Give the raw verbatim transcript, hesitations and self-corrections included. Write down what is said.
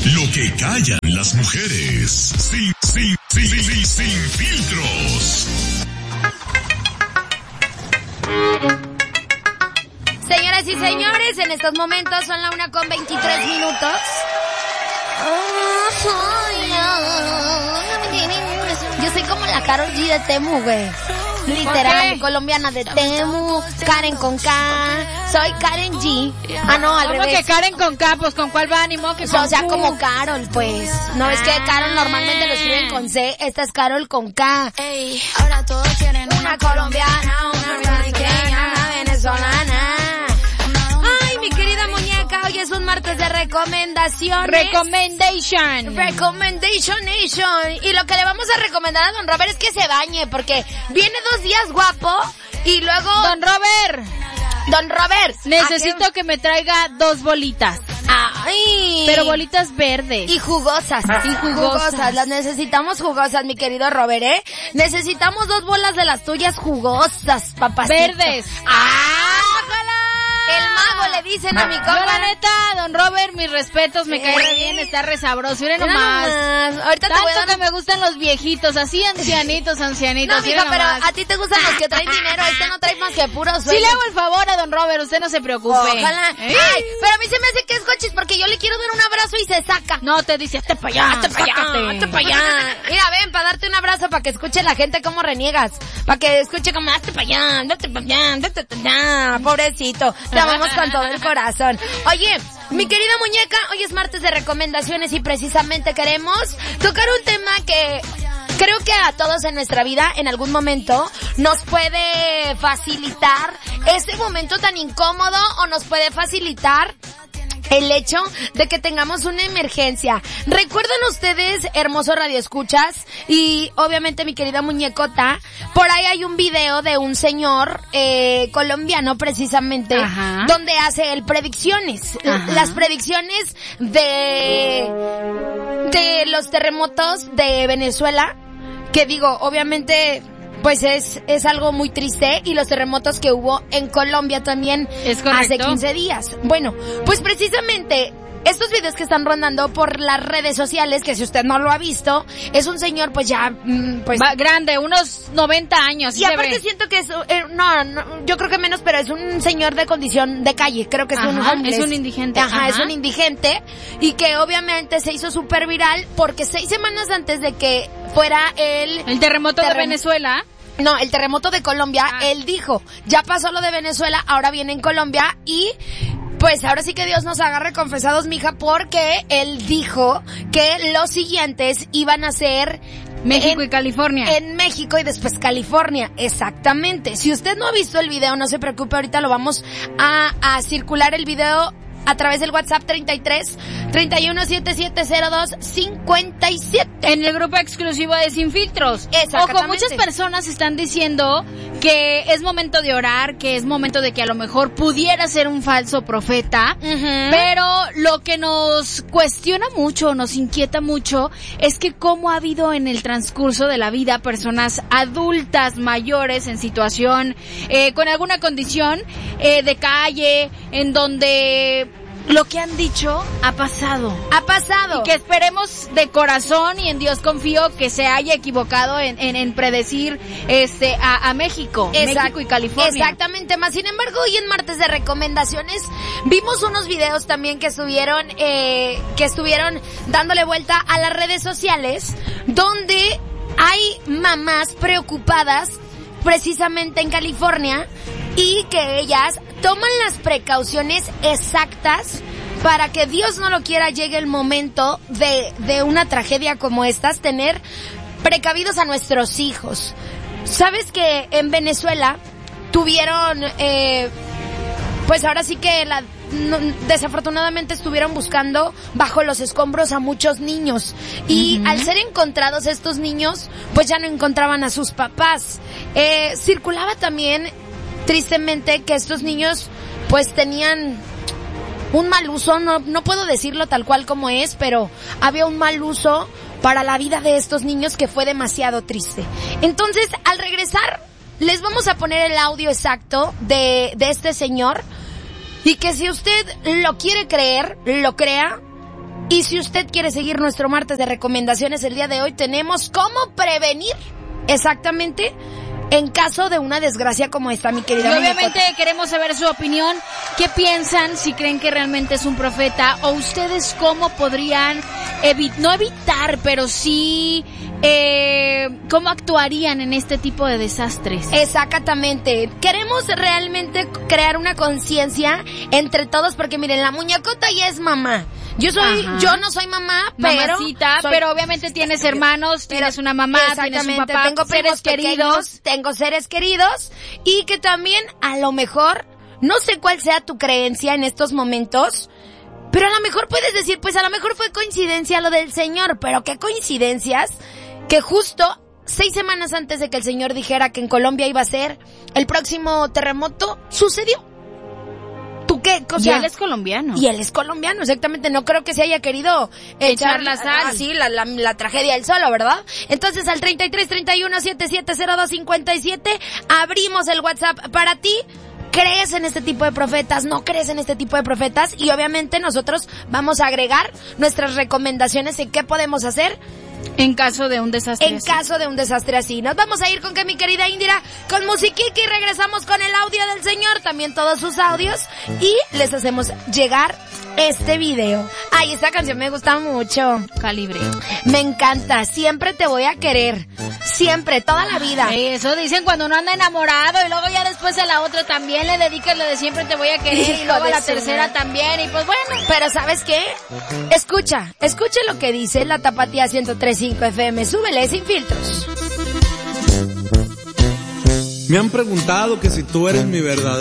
Lo que callan las mujeres. Sin, sin, sin, sin, sin filtros. Señoras y señores, en estos momentos son la una con veintitrés minutos. Yo soy como la Karol G de Temu, güey. Literal, colombiana de Temu, Karen con K. Soy Karen G. Ah, no, al ¿Cómo revés. que Karen con K? Pues con cuál va, ánimo que O sea, como Carol, pues. No es que Carol normalmente lo escriben con C, esta es Carol con K. Ey, ahora todos quieren Una colombiana, una mexicana, una venezolana. Ay, mi querida muñeca, hoy es un martes de recomendaciones. Recommendation. Recommendation Nation. Y lo que le vamos a recomendar a don Robert es que se bañe, porque viene dos días guapo y luego... Don Robert, Don Robert. necesito ¿a qué? que me traiga dos bolitas. Ay. Pero bolitas verdes. Y jugosas. Y jugosas. Las necesitamos jugosas, mi querido Robert, ¿eh? Necesitamos dos bolas de las tuyas jugosas, papacito. Verdes. ¡Ah! ¡Ojalá! El mago le dicen a mi Yo compa. la neta, don Robert, mis respetos, me Sí. cae re bien, está re sabroso. Miren Mira nomás. nomás. Ahorita te Tanto voy a dar... que me gustan los viejitos, así ancianitos, ancianitos. No, miren mija, pero nomás. a ti te gustan los que traen dinero. Este no trae más que puro sueño. Sí le hago el favor a don Robert, usted no se preocupe. Ojalá. ¿Eh? Ay, pero a mí se me hace que es cochis porque yo le quiero dar un abrazo y se saca. No, te dice, hazte para allá, Hazte para allá, sácate. hazte para allá. Mira, ven, para darte un abrazo, para que escuche la gente cómo reniegas. Para que escuche como, hazte para allá, date para allá, date para allá. Pobrecito, te amamos con todo el corazón. Oye, mi querida muñeca, hoy es martes de recomendaciones y precisamente queremos tocar un tema que creo que a todos en nuestra vida en algún momento nos puede facilitar ese momento tan incómodo o nos puede facilitar el hecho de que tengamos una emergencia. ¿Recuerdan ustedes, hermoso radioescuchas? Y obviamente mi querida muñecota, por ahí hay un video de un señor eh, colombiano precisamente, Ajá. donde hace él predicciones. Ajá. Las predicciones de, de los terremotos de Venezuela, que digo, obviamente... Pues es, es algo muy triste, y los terremotos que hubo en Colombia también ¿Es correcto? hace quince días. Bueno, pues precisamente estos videos que están rondando por las redes sociales, que si usted no lo ha visto, es un señor pues ya, mm, pues... Va, grande, unos noventa años. y sí se aparte ve. siento que es, eh, no, no, yo creo que menos, pero es un señor de condición de calle, creo que es un Ajá, homeless. es un indigente. Ajá, Ajá. es un indigente, y que obviamente se hizo súper viral porque seis semanas antes de que fuera el... El terremoto de Terrem- Venezuela. No, el terremoto de Colombia, Ah. él dijo, ya pasó lo de Venezuela, ahora viene en Colombia, y pues ahora sí que Dios nos agarre confesados, mija, porque él dijo que los siguientes iban a ser México en, y California. En México y después California, exactamente. Si usted no ha visto el video, no se preocupe, ahorita lo vamos a, a circular el video a través del WhatsApp treinta y tres, treinta y uno, setenta y siete cero dos, cincuenta y siete. En el grupo exclusivo de Sin Filtros. Exactamente. Ojo, muchas personas están diciendo que es momento de orar, que es momento de que a lo mejor pudiera ser un falso profeta, Uh-huh. pero lo que nos cuestiona mucho, nos inquieta mucho, es que cómo ha habido en el transcurso de la vida personas adultas mayores en situación, eh, con alguna condición eh, de calle, en donde lo que han dicho ha pasado. Ha pasado. Y que esperemos de corazón, y en Dios confío, que se haya equivocado en, en, en predecir este a, a México, Exact- México y California. Exactamente, más sin embargo, hoy en martes de recomendaciones vimos unos videos también que estuvieron eh, que estuvieron dándole vuelta a las redes sociales, donde hay mamás preocupadas precisamente en California, y que ellas toman las precauciones exactas para que Dios no lo quiera llegue el momento de, de una tragedia como estas, tener precavidos a nuestros hijos. ¿Sabes que en Venezuela tuvieron, eh, pues ahora sí que la, no, desafortunadamente estuvieron buscando bajo los escombros a muchos niños, y uh-huh. al ser encontrados estos niños, pues ya no encontraban a sus papás. Eh, circulaba también, tristemente, que estos niños pues tenían un mal uso, no, no puedo decirlo tal cual como es, pero había un mal uso para la vida de estos niños que fue demasiado triste. Entonces, al regresar, les vamos a poner el audio exacto de, de este señor, y que si usted lo quiere creer, lo crea, Y si usted quiere seguir nuestro martes de recomendaciones, el día de hoy tenemos cómo prevenir exactamente en caso de una desgracia como esta, mi querida. Y obviamente muñecota, queremos saber su opinión. ¿Qué piensan? Si creen que realmente es un profeta, o ustedes cómo podrían evi- no evitar, pero sí eh, cómo actuarían en este tipo de desastres. Exactamente. Queremos realmente crear una conciencia entre todos, porque miren, la muñecota ya es mamá. Yo soy, Ajá. yo no soy mamá, pero Mamacita, soy, pero obviamente tienes hermanos, tienes una mamá, tienes un papá, tengo seres queridos, tengo seres queridos, y que también a lo mejor, no sé cuál sea tu creencia en estos momentos, pero a lo mejor puedes decir, pues a lo mejor fue coincidencia lo del Señor, pero qué coincidencias que justo seis semanas antes de que el Señor dijera que en Colombia iba a ser el próximo terremoto, sucedió. ¿Tú qué? O sea, y él es colombiano. Y él es colombiano, exactamente. No creo que se haya querido echar, echar la sal. Así, la, la, la tragedia del solo, ¿verdad? Entonces, al treinta y tres, treinta y uno, setenta y siete, cero dos, cincuenta y siete, abrimos el WhatsApp para ti. ¿Crees en este tipo de profetas? ¿No crees en este tipo de profetas? Y obviamente nosotros vamos a agregar nuestras recomendaciones en qué podemos hacer en caso de un desastre En así. caso de un desastre así. Nos vamos a ir con que mi querida Indira, con musiquica, y regresamos con el audio del Señor, también todos sus audios, y les hacemos llegar este video. Ay, esta canción me gusta mucho. Calibre. Me encanta. Siempre te voy a querer. Siempre, toda la vida. Eso dicen cuando uno anda enamorado, y luego ya después a la otra también le dedicas lo de siempre te voy a querer, Hijo y luego a la tercera madre. También, y pues bueno. Pero ¿sabes qué? Escucha, escucha lo que dice la Tapatía ciento tres punto cinco F M. Súbele sin filtros. Me han preguntado que si tú eres mi verdadero